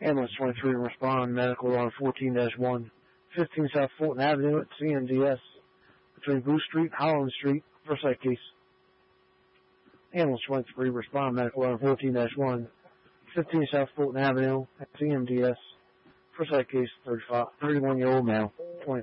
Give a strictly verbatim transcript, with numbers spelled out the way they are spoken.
Ambulance twenty-three, respond, medical alarm fourteen dash one, fifteen South Fulton Avenue at C M D S, between Blue Street and Holland Street, first aid case. Ambulance twenty-three, respond, medical alarm fourteen dash one, fifteen South Fulton Avenue at C M D S, first aid case, thirty-five, thirty-one-year-old male, twenty-five.